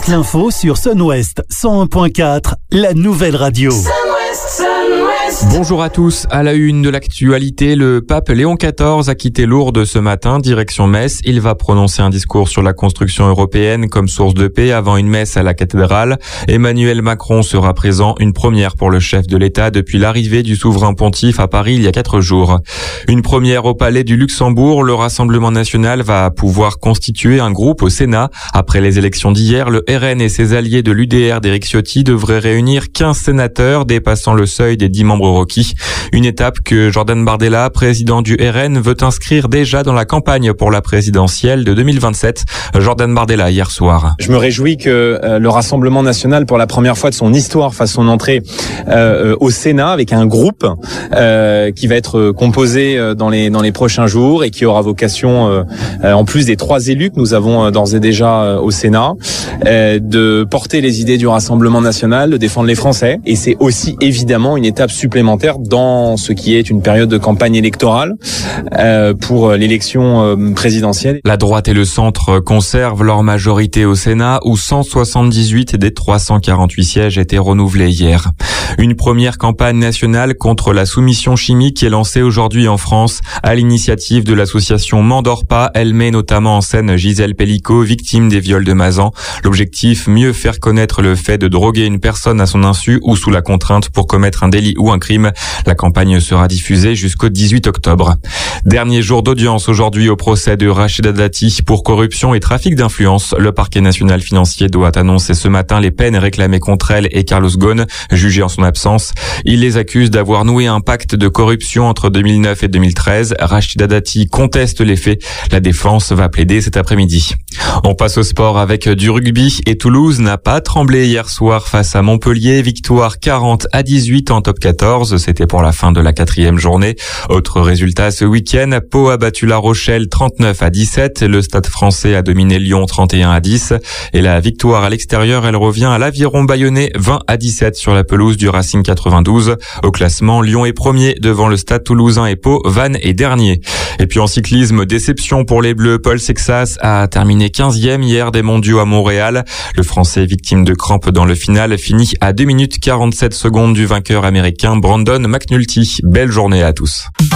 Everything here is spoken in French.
toute l'info sur Sun West 101.4, la nouvelle radio. Bonjour à tous. À la une de l'actualité, le pape Léon XIV a quitté Lourdes ce matin, direction Metz. Il va prononcer un discours sur la construction européenne comme source de paix avant une messe à la cathédrale. Emmanuel Macron sera présent, une première pour le chef de l'État depuis l'arrivée du souverain pontife à Paris il y a 4 jours. Une première au Palais du Luxembourg. Le Rassemblement national va pouvoir constituer un groupe au Sénat. Après les élections d'hier, le RN et ses alliés de l'UDR d'Éric Ciotti devraient réunir 15 sénateurs, dépassant le seuil des 10 membres requis. Une étape que Jordan Bardella, président du RN, veut inscrire déjà dans la campagne pour la présidentielle de 2027. Jordan Bardella hier soir. Je me réjouis que le Rassemblement national, pour la première fois de son histoire, fasse son entrée au Sénat avec un groupe qui va être composé dans les prochains jours et qui aura vocation, en plus des 3 élus que nous avons d'ores et déjà au Sénat, de porter les idées du Rassemblement national, de défendre les Français. Et c'est aussi évidemment une étape supplémentaire dans ce qui est une période de campagne électorale pour l'élection présidentielle. La droite et le centre conservent leur majorité au Sénat où 178 des 348 sièges étaient renouvelés hier. Une première campagne nationale contre la soumission chimique est lancée aujourd'hui en France à l'initiative de l'association M'endors pas. Elle met notamment en scène Gisèle Pellicot, victime des viols de Mazan. L'objectif, mieux faire connaître le fait de droguer une personne à son insu ou sous la contrainte pour commettre un délit ou un crime. La campagne sera diffusée jusqu'au 18 octobre. Dernier jour d'audience aujourd'hui au procès de Rachida Dati pour corruption et trafic d'influence. Le parquet national financier doit annoncer ce matin les peines réclamées contre elle et Carlos Ghosn, jugé en son absence. Il les accuse d'avoir noué un pacte de corruption entre 2009 et 2013. Rachida Dati conteste les faits. La défense va plaider cet après-midi. On passe au sport avec du rugby et Toulouse n'a pas tremblé hier soir face à Montpellier. Victoire 40-18 en top 14. C'était pour la fin de la 4e journée. Autre résultat ce week-end, Pau a battu La Rochelle 39-17. Le Stade Français a dominé Lyon 31-10. Et la victoire à l'extérieur, elle revient à l'Aviron Bayonnais 20-17 sur la pelouse du Racing 92. Au classement, Lyon est premier devant le Stade Toulousain et Pau. Vannes est dernier. Et puis en cyclisme, déception pour les Bleus. Paul Sexas a terminé 15e hier des mondiaux à Montréal. Le Français, victime de crampes dans le final, finit à 2 minutes 47 secondes du vainqueur américain Brandon McNulty. Belle journée à tous.